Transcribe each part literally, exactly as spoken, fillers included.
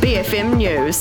B F M News.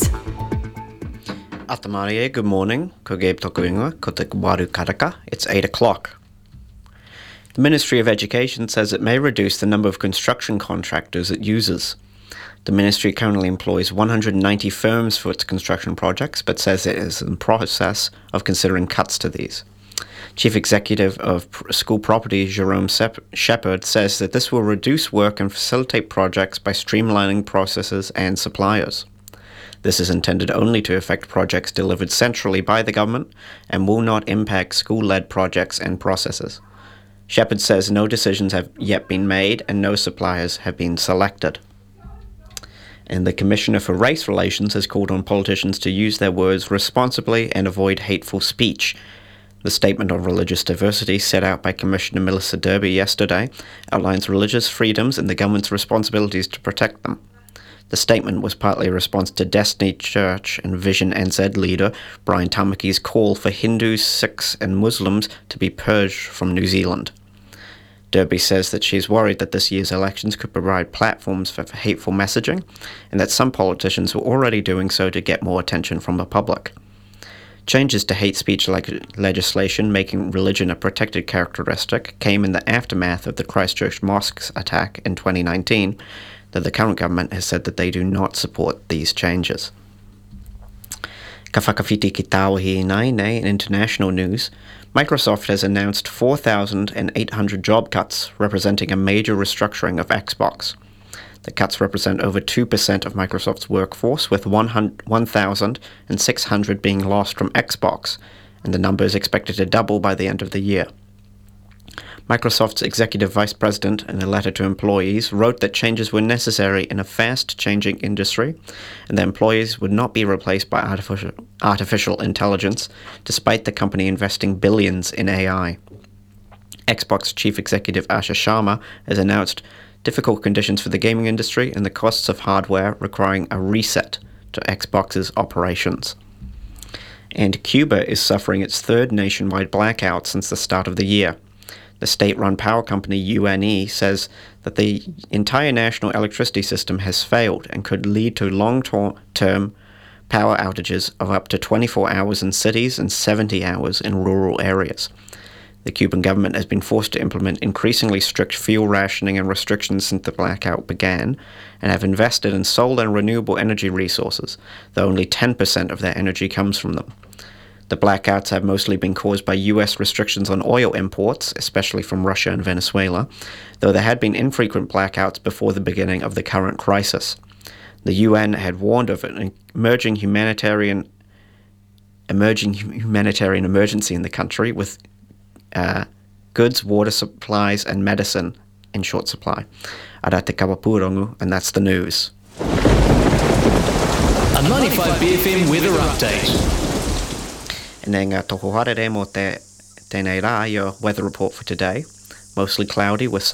Atamarie, good morning. Ko Gabe Tokuinga, ko te waru karaka. It's eight o'clock. The Ministry of Education says it may reduce the number of construction contractors it uses. The ministry currently employs one hundred ninety firms for its construction projects, but says it is in the process of considering cuts to these. Chief Executive of School Property, Jerome Shepherd, says that this will reduce work and facilitate projects by streamlining processes and suppliers. This is intended only to affect projects delivered centrally by the government and will not impact school-led projects and processes. Shepherd says no decisions have yet been made and no suppliers have been selected. And the Commissioner for Race Relations has called on politicians to use their words responsibly and avoid hateful speech. The Statement on Religious Diversity set out by Commissioner Melissa Derby yesterday outlines religious freedoms and the government's responsibilities to protect them. The statement was partly a response to Destiny Church and Vision N Z leader Brian Tamaki's call for Hindus, Sikhs and Muslims to be purged from New Zealand. Derby says that she is worried that this year's elections could provide platforms for hateful messaging and that some politicians were already doing so to get more attention from the public. Changes to hate speech leg- legislation making religion a protected characteristic came in the aftermath of the Christchurch mosques attack in twenty nineteen, though the current government has said that they do not support these changes. Ka whakawhiti ki tāwahi nai nei in international news, Microsoft has announced four thousand eight hundred job cuts, representing a major restructuring of Xbox. The cuts represent over two percent of Microsoft's workforce, with one thousand six hundred being lost from Xbox, and the number is expected to double by the end of the year. Microsoft's executive vice president, in a letter to employees, wrote that changes were necessary in a fast-changing industry, and that employees would not be replaced by artificial, artificial intelligence, despite the company investing billions in A I. Xbox chief executive Asha Sharma has announced difficult conditions for the gaming industry and the costs of hardware requiring a reset to Xbox's operations. And Cuba is suffering its third nationwide blackout since the start of the year. The state-run power company U N E says that the entire national electricity system has failed and could lead to long-term power outages of up to twenty-four hours in cities and seventy hours in rural areas. The Cuban government has been forced to implement increasingly strict fuel rationing and restrictions since the blackout began, and have invested in solar and renewable energy resources, though only ten percent of their energy comes from them. The blackouts have mostly been caused by U S restrictions on oil imports, especially from Russia and Venezuela, though there had been infrequent blackouts before the beginning of the current crisis. The U N had warned of an emerging humanitarian, emerging humanitarian emergency in the country, with Uh, goods, water supplies, and medicine in short supply. Ara te kawapurongu, and that's the news. A ninety-five B F M weather update. And then ngā tohu harere mo te, tēnei rā, your weather report for today. Mostly cloudy with